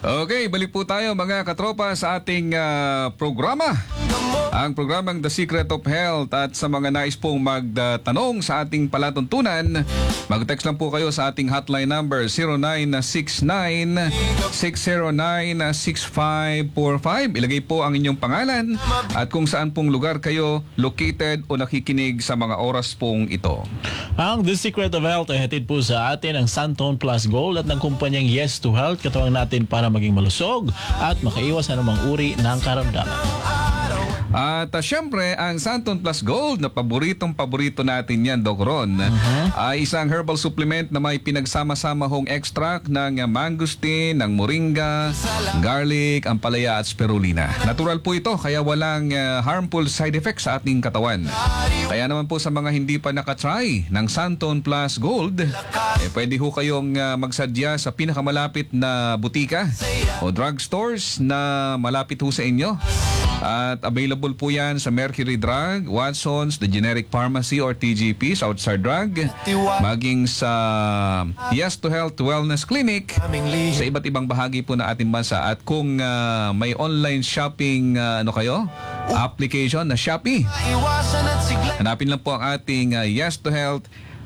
Okay, balik po tayo mga katropa sa ating programa. Ang programang The Secret of Health. At sa mga nais pong magtanong sa ating palatuntunan, mag-text lang po kayo sa ating hotline number 0969-609-6545. Ilagay po ang inyong pangalan at kung saan pong lugar kayo located o nakikinig sa mga oras pong ito. Ang The Secret of Health ay hatid po sa atin ang Santon Plus Gold at ng kumpanyang Yes to Health, katuwang natin para maging malusog at makaiwas sa anumang uri ng karamdaman. At syempre, ang Santon Plus Gold na paborito natin yan, Doc Ron, ay isang herbal supplement na may pinagsama-sama hong extract ng mangosteen, ng moringa, garlic, ampalaya at spirulina. Natural po ito, kaya walang harmful side effects sa ating katawan. Kaya naman po sa mga hindi pa nakatry ng Santon Plus Gold, pwede ho kayong magsadya sa pinakamalapit na butika o drugstores na malapit ho sa inyo. At available po yan sa Mercury Drug, Watson's, The Generic Pharmacy or TGP, Southside Drug, maging sa Yes to Health Wellness Clinic sa iba't ibang bahagi po na ating bansa. At kung may online shopping application na Shopee, hanapin lang po ang ating Yes to Health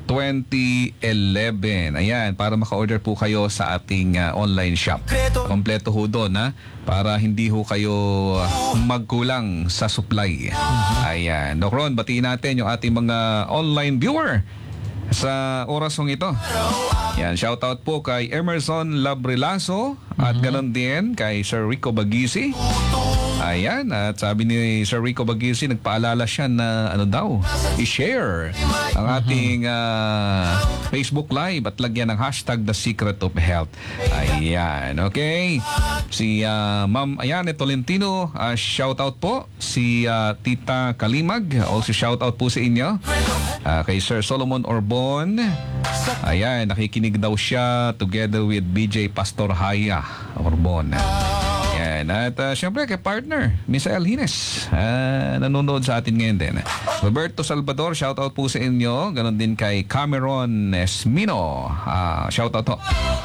2011. Ayan, para maka-order po kayo sa ating online shop. Kompleto ho doon, para hindi ho kayo magkulang sa supply. Ayan. Doc Ron, batiin natin yung ating mga online viewer sa orasong ito. Yan, shoutout po kay Emerson Labrilaso at ganon din kay Sir Rico Bagisi. Ayan, at sabi ni Sir Rico Bagisi, nagpaalala siya na i-share ang ating Facebook Live at lagyan ng hashtag The Secret of Health. Ayan, okay. Si Ma'am Ayane Tolentino, shoutout po. Si Tita Kalimag, also shoutout po sa inyo. Kay Sir Solomon Orbon, ayan, nakikinig daw siya together with BJ Pastor Haya Orbon. Yan. At syempre kay partner, Misael Hines, nanonood sa atin ngayon din. Roberto Salvador, shoutout po sa inyo. Ganon din kay Cameron Esmino. Shoutout ho.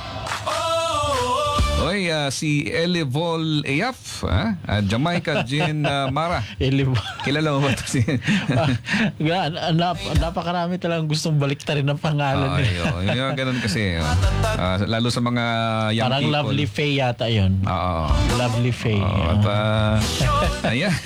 Oy, si Elivol Eyaf, Jamaica Jean Mara. Kilala mo ba ito? Napakarami talagang gustong baliktarin ng pangalan. Yung ganun kasi. Lalo sa mga young parang people. Parang Lovely Faye yata yun. Oo. Lovely Faye. Ayan.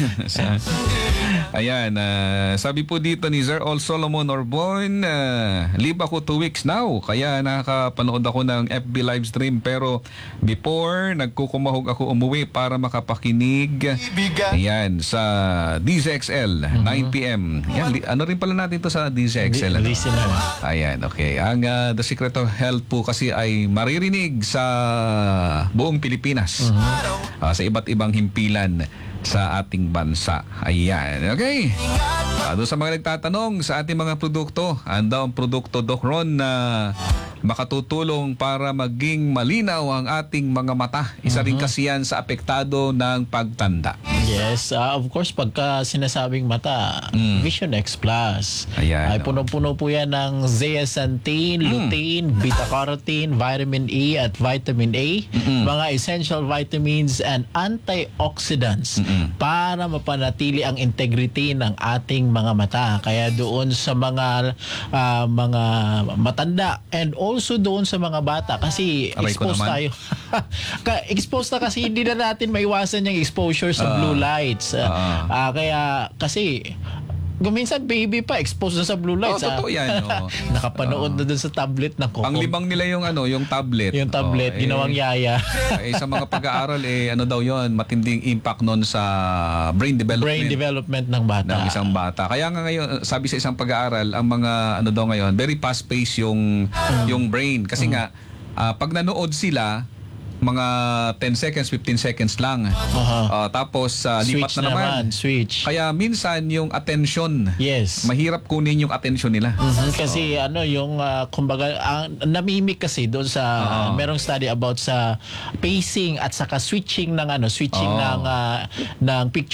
Ayan. Sabi po dito ni Sir All Solomon Orbon, live ako 2 weeks now. Kaya nakapanood ako ng FB live stream. Pero before, nagkukumahog ako umuwi para makapakinig. Ayan, sa DZXL, 9 p.m. Yan, ano rin pala natin to sa DZXL? Ayan, okay. Ang The Secret of Health po kasi ay maririnig sa buong Pilipinas. Sa iba't ibang himpilan sa ating bansa. Ayan, okay. Doon sa mga nagtatanong sa ating mga produkto, anda ang produkto, Doc Ron, na makatutulong para maging malinaw ang ating mga mata. Isa rin kasi yan sa apektado ng pagtanda. Yes, of course, pagka sinasabing mata, Vision X Plus. Ayan, ay punong-puno po yan ng zeaxanthin, lutein, beta-carotene, vitamin E at vitamin A, mga essential vitamins and antioxidants para mapanatili ang integrity ng ating mga mata. Kaya doon sa mga matanda and also doon sa mga bata, kasi exposed tayo. Exposed na kasi, hindi na natin maiwasan yung exposure sa blue lights. Kaya kasi minsan baby pa exposed na sa blue lights. Totoo yan. Nakapanood na dun sa tablet ng Ang libang nila yung tablet. Yung tablet, ginawang yaya. Sa mga pag-aaral, daw yon, matinding impact nun sa brain development ng bata. Ng isang bata. Kaya nga ngayon, sabi sa isang pag-aaral, ang mga daw ngayon, very fast-paced yung brain. Kasi nga, pag nanood sila, mga 10 seconds, 15 seconds lang. Tapos lipat na naman. Switch. Kaya minsan yung attention, mahirap kunin yung attention nila. Kasi yung kumbaga namimik kasi doon sa merong study about sa pacing at saka switching ng ng picture